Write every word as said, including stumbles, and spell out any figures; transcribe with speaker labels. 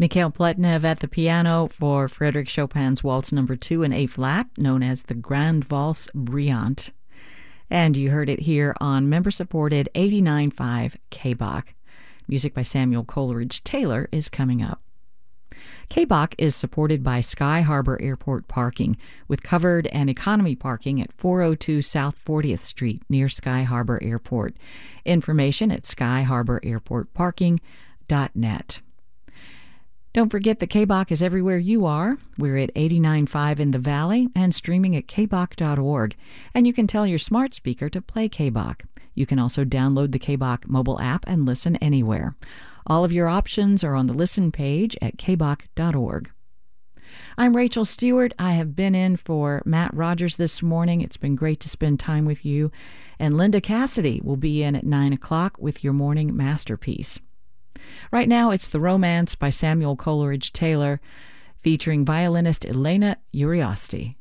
Speaker 1: Mikhail Pletnev at the piano for Frédéric Chopin's Waltz Number two in A-flat, known as the Grande Valse Brillante. And you heard it here on member-supported eighty-nine point five K-Bach. Music by Samuel Coleridge Taylor is coming up. K-Bach is supported by Sky Harbor Airport Parking, with covered and economy parking at four oh two South fortieth Street near Sky Harbor Airport. Information at sky harbor airport parking dot net. Don't forget that K-Bach is everywhere you are. We're at eighty-nine point five in the Valley and streaming at k bach dot org. And you can tell your smart speaker to play K-Bach. You can also download the K-Bach mobile app and listen anywhere. All of your options are on the listen page at k bach dot org. I'm Rachel Stewart. I have been in for Matt Rogers this morning. It's been great to spend time with you. And Linda Cassidy will be in at nine o'clock with your morning masterpiece. Right now, it's The Romance by Samuel Coleridge Taylor, featuring violinist Elena Uriosty.